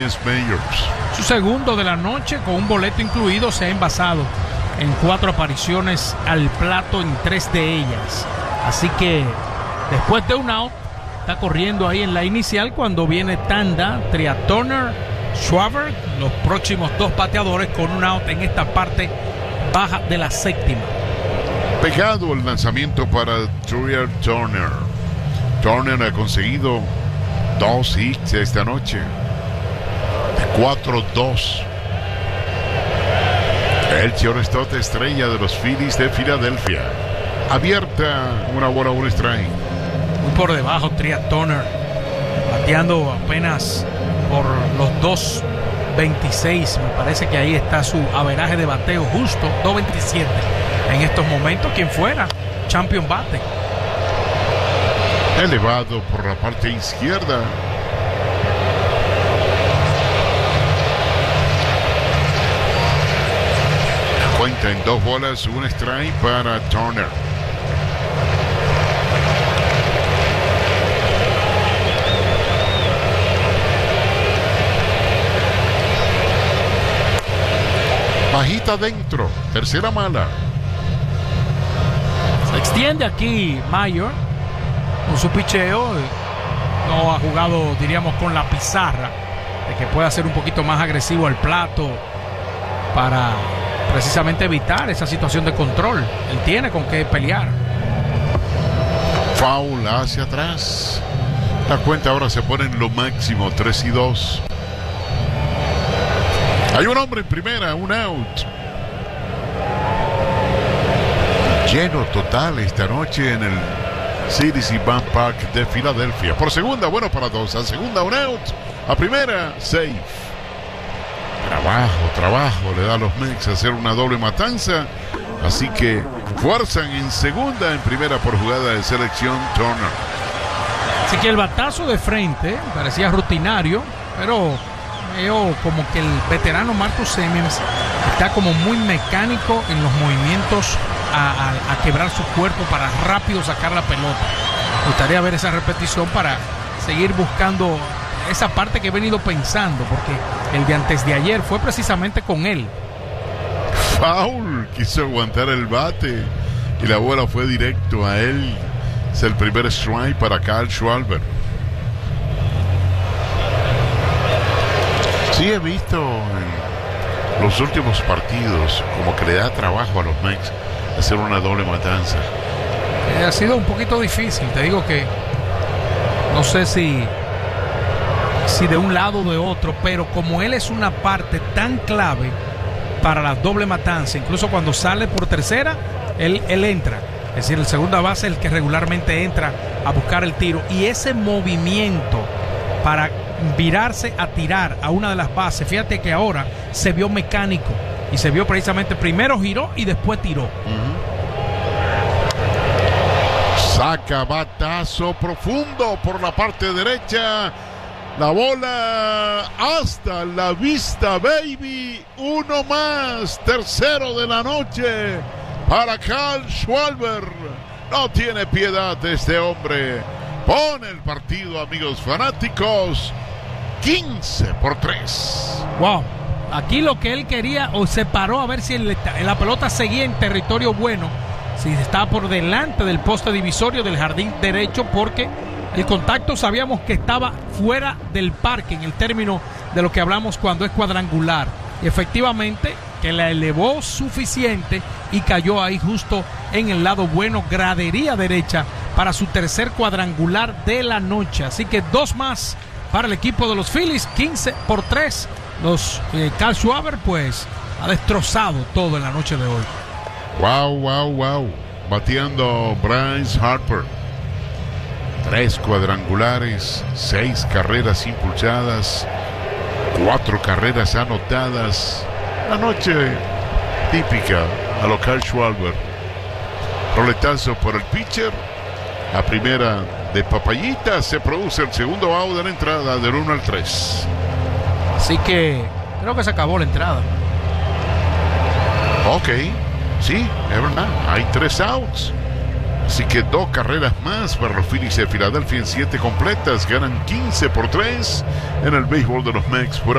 Mayors. Su segundo de la noche con un boleto incluido, se ha envasado en 4 apariciones al plato en 3 de ellas. Así que después de un out, está corriendo ahí en la inicial cuando viene tanda. Trea Turner, Schwarber, los próximos 2 bateadores con un out en esta parte baja de la séptima. Pegado el lanzamiento para Trea Turner. Turner ha conseguido 2 hits esta noche. 4-2. El shortstop estrella de los Phillies de Filadelfia. Abierta, una bola, un strike. Muy por debajo Trea Turner, bateando apenas por los 2.26. Me parece que ahí está su averaje de bateo, justo 2.27 en estos momentos. Quien fuera champion bate. Elevado por la parte izquierda. Cuenta en 2 bolas, un strike para Turner. Bajita adentro, tercera mala. Se extiende aquí Mayor con su picheo. No ha jugado, diríamos, con la pizarra de que pueda ser un poquito más agresivo al plato para precisamente evitar esa situación de control. Él tiene con qué pelear. Foul hacia atrás. La cuenta ahora se pone en lo máximo, 3-2. Hay un hombre en primera, un out. Lleno total esta noche en el Citizens Park de Filadelfia. Por segunda, bueno para 2. A segunda, un out. A primera, safe. Trabajo le da a los Mets a hacer una doble matanza. Así que fuerzan en segunda, en primera por jugada de selección Turner. Así que el batazo de frente parecía rutinario, pero veo como que el veterano Marcus Semien está como muy mecánico en los movimientos a quebrar su cuerpo para rápido sacar la pelota. Me gustaría ver esa repetición para seguir buscando esa parte que he venido pensando, porque el de antes de ayer fue precisamente con él. Foul, quiso aguantar el bate y la bola fue directo a él. Es el primer strike para Kyle Schwarber. Sí, he visto en los últimos partidos como que le da trabajo a los Mets hacer una doble matanza. Ha sido un poquito difícil, te digo que no sé si de un lado o de otro, pero como él es una parte tan clave para la doble matanza, incluso cuando sale por tercera, él entra. Es decir, el segunda base es el que regularmente entra a buscar el tiro. Y ese movimiento para virarse a tirar a una de las bases, fíjate que ahora se vio mecánico y se vio precisamente primero giró y después tiró. Saca batazo profundo por la parte derecha. La bola hasta la vista, baby. Uno más, tercero de la noche para Kyle Schwarber. No tiene piedad este hombre. Pone el partido, amigos fanáticos, 15-3. Wow, aquí lo que él quería, o se paró a ver si la pelota seguía en territorio bueno, si estaba por delante del poste divisorio del jardín derecho, porque el contacto sabíamos que estaba fuera del parque en el término de lo que hablamos cuando es cuadrangular. Y efectivamente que la elevó suficiente y cayó ahí justo en el lado bueno, gradería derecha, para su tercer cuadrangular de la noche. Así que 2 más para el equipo de los Phillies, 15-3. Kyle Schwarber pues ha destrozado todo en la noche de hoy. Wow. Bateando Bryce Harper. 3 cuadrangulares, 6 carreras impulsadas, 4 carreras anotadas. La noche típica a lo Kyle Schwarber. Roletazo por el pitcher. La primera de Papayita. Se produce el segundo out de la entrada del 1-3. Así que creo que se acabó la entrada. Ok, sí, es verdad. Hay 3 outs. Así que 2 carreras más para los Phillies de Filadelfia en 7 completas. Ganan 15-3 en el béisbol de los Mex.